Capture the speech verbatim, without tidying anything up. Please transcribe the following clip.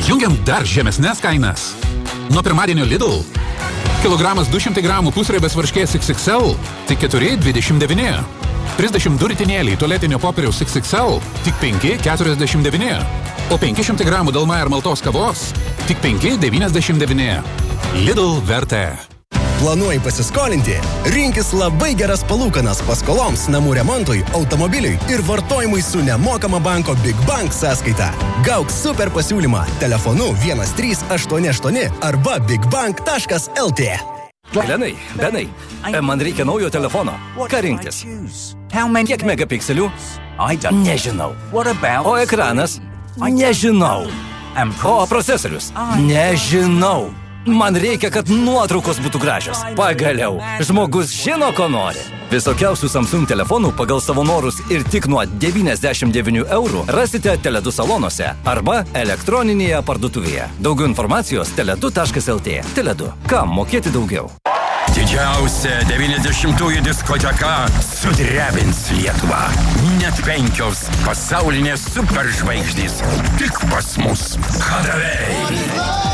Jungiam dar žemesnės kainas. Nuo pirmadienio Lidl. Kilogramas du šimtai gramų pusriebės varškės iks iks el, tik keturi dvidešimt devyni. trisdešimt du ritinėliai tualetinio popieriaus iks iks el, tik penki keturiasdešimt devyni. O penki šimtai gramų Dalmair maltos kavos, tik penki devyniasdešimt devyni. Lidl vertė. Planuoji pasiskolinti? Rinkis labai geras palūkanas paskoloms, namų remontui, automobiliui ir vartojimui su nemokama banko Big Bank sąskaita. Gauk super pasiūlymą telefonu vienas trys aštuoni aštuoni arba bigbank taškas lt. Glenai, Benai, man reikia naujo telefono. Ką rinktis? Kiek megapikselių? Nežinau. O ekranas? Nežinau. O procesorius? Nežinau. Man reikia, kad nuotraukos būtų gražios. Pagaliau, žmogus žino, ko nori. Visokiausių Samsung telefonų pagal savo norus ir tik nuo devyniasdešimt devynių eurų rasite Teledu salonuose arba elektroninėje parduotuvėje. Daugiau informacijos teledu taškas lt. Teledu. Kam mokėti daugiau? Didžiausia devyniasdešimtųjų diskoteka sudrebins Lietuvą. Net penkios pasaulinės superžvaigždės. Tik pas mus. Kadavei.